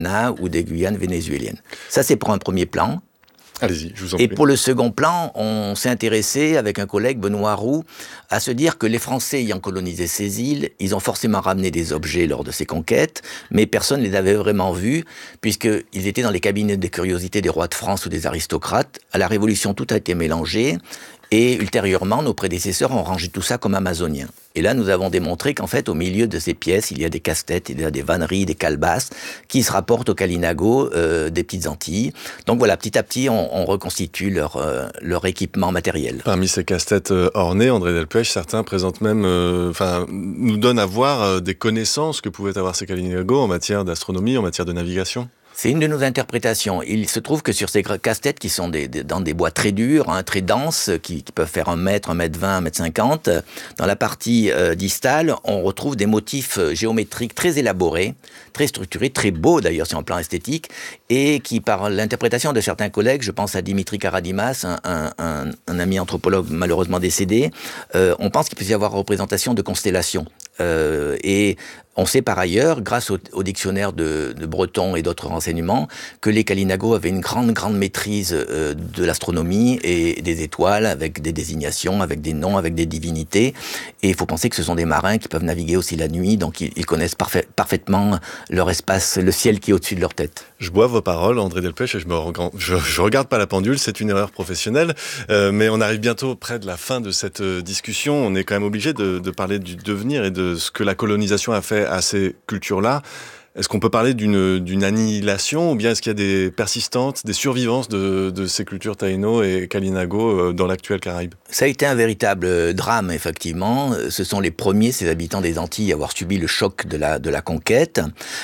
ou des Guyanes vénézuéliennes. Ça, c'est pour un premier plan. Allez-y, je vous en prie. Et pour le second plan, on s'est intéressé, avec un collègue, Benoît Roux, à se dire que les Français ayant colonisé ces îles, ils ont forcément ramené des objets lors de ces conquêtes, mais personne ne les avait vraiment vus, puisqu'ils étaient dans les cabinets de curiosités des rois de France ou des aristocrates. À la Révolution, tout a été mélangé, et ultérieurement, nos prédécesseurs ont rangé tout ça comme amazonien. Et là, nous avons démontré qu'en fait, au milieu de ces pièces, il y a des casse-têtes, il y a des vanneries, des calebasses, qui se rapportent au Kalinago des Petites Antilles. Donc voilà, petit à petit, on reconstitue leur équipement matériel. Parmi ces casse-têtes ornées, André Delpech, certains présentent même, nous donnent à voir des connaissances que pouvaient avoir ces Kalinago en matière d'astronomie, en matière de navigation. C'est une de nos interprétations. Il se trouve que sur ces casse-têtes qui sont dans des bois très durs, très denses, qui peuvent faire 1 mètre, 1 mètre 20, 1 mètre 50, dans la partie distale, on retrouve des motifs géométriques très élaborés, très structurés, très beaux d'ailleurs sur un plan esthétique, et qui, par l'interprétation de certains collègues, je pense à Dimitri Karadimas, un ami anthropologue malheureusement décédé, on pense qu'il peut y avoir représentation de constellations. Et on sait par ailleurs, grâce au dictionnaire de Breton et d'autres renseignements, que les Kalinago avaient une grande maîtrise de l'astronomie et des étoiles, avec des désignations, avec des noms, avec des divinités. Et il faut penser que ce sont des marins qui peuvent naviguer aussi la nuit, donc ils connaissent parfaitement leur espace, le ciel qui est au-dessus de leur tête. Je bois vos paroles, André Delpech, et je regarde pas la pendule, c'est une erreur professionnelle, mais on arrive bientôt près de la fin de cette discussion. On est quand même obligé de parler du devenir et de ce que la colonisation a fait à ces cultures-là. Est-ce qu'on peut parler d'une annihilation, ou bien est-ce qu'il y a des persistantes, des survivances de ces cultures taïno et Kalinago dans l'actuelle Caraïbe ? Ça a été un véritable drame, effectivement. Ce sont les premiers, ces habitants des Antilles, à avoir subi le choc de la conquête.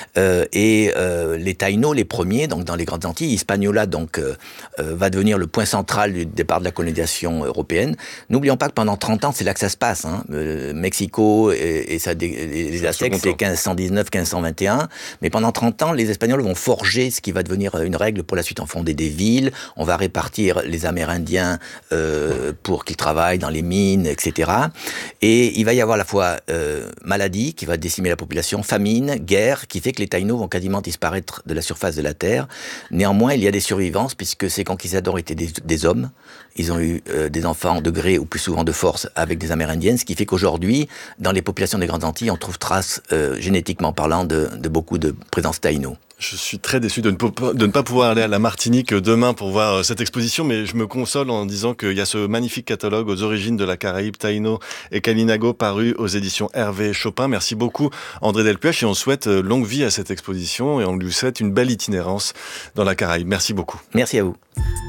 Les Taïnos, les premiers, donc dans les grandes Antilles, Hispaniola, donc, va devenir le point central du départ de la colonisation européenne. N'oublions pas que pendant 30 ans, c'est là que ça se passe. Mexico et les Aztèques, c'est 1519, 1521. Mais pendant 30 ans, les Espagnols vont forger ce qui va devenir une règle pour la suite, en fonder des villes, on va répartir les Amérindiens pour qu'ils travaillent dans les mines, etc. Et il va y avoir à la fois maladie qui va décimer la population, famine, guerre, qui fait que les Taïnos vont quasiment disparaître de la surface de la Terre. Néanmoins, il y a des survivances, puisque ces conquistadors étaient des hommes. Ils ont eu des enfants de gré, ou plus souvent de force, avec des Amérindiennes, ce qui fait qu'aujourd'hui, dans les populations des Grandes Antilles, on trouve trace, génétiquement parlant, de beaucoup de présence taïno. Je suis très déçu de ne pas pouvoir aller à la Martinique demain pour voir cette exposition, mais je me console en disant qu'il y a ce magnifique catalogue aux origines de la Caraïbe, Taïno et Kalinago, paru aux éditions Hervé Chopin. Merci beaucoup André Delpech, et on souhaite longue vie à cette exposition et on lui souhaite une belle itinérance dans la Caraïbe. Merci beaucoup. Merci à vous.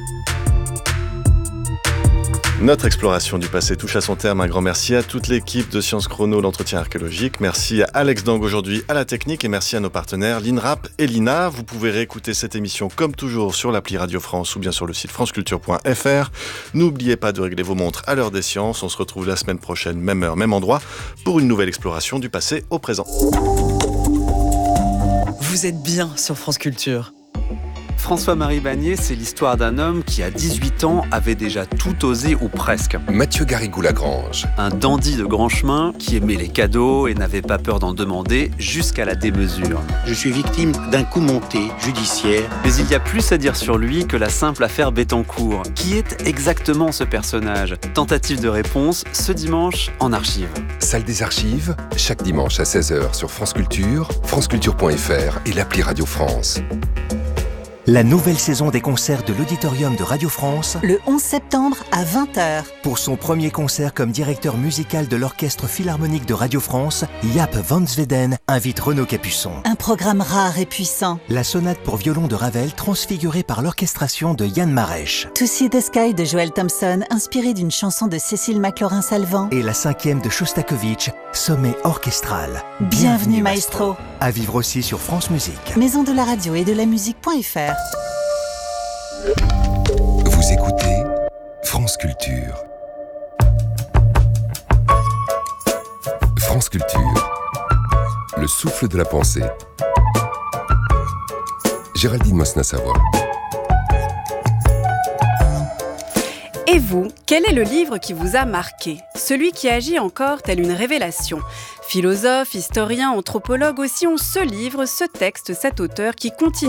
Notre exploration du passé touche à son terme. Un grand merci à toute l'équipe de Sciences Chrono, l'entretien archéologique. Merci à Alex Dang aujourd'hui à la technique, et merci à nos partenaires l'INRAP et l'INA. Vous pouvez réécouter cette émission comme toujours sur l'appli Radio France ou bien sur le site franceculture.fr. N'oubliez pas de régler vos montres à l'heure des sciences. On se retrouve la semaine prochaine, même heure, même endroit, pour une nouvelle exploration du passé au présent. Vous êtes bien sur France Culture. François-Marie Bagné, c'est l'histoire d'un homme qui, à 18 ans, avait déjà tout osé, ou presque. Mathieu Garrigou-Lagrange. Un dandy de grand chemin qui aimait les cadeaux et n'avait pas peur d'en demander jusqu'à la démesure. Je suis victime d'un coup monté judiciaire. Mais il y a plus à dire sur lui que la simple affaire Bettencourt. Qui est exactement ce personnage ? Tentative de réponse ce dimanche en archive. Salle des archives, chaque dimanche à 16h sur France Culture, franceculture.fr et l'appli Radio France. La nouvelle saison des concerts de l'Auditorium de Radio France, le 11 septembre à 20h. Pour son premier concert comme directeur musical de l'Orchestre Philharmonique de Radio France, Jaap van Zweden invite Renaud Capuçon. Un programme rare et puissant. La sonate pour violon de Ravel transfigurée par l'orchestration de Yann Marèche. To See the Sky de Joel Thompson, inspiré d'une chanson de Cécile McLaurin-Salvant. Et la 5e de Shostakovich, sommet orchestral. Bienvenue maestro. À vivre aussi sur France Musique. Maison de la radio et de la musique.fr. Vous écoutez France Culture. France Culture. Le souffle de la pensée. Géraldine Mosna-Savoie. Et Et vous, quel est le livre qui vous a marqué ? Celui qui agit encore tel une révélation. Philosophes, historiens, anthropologues aussi ont ce livre, ce texte, cet auteur qui continue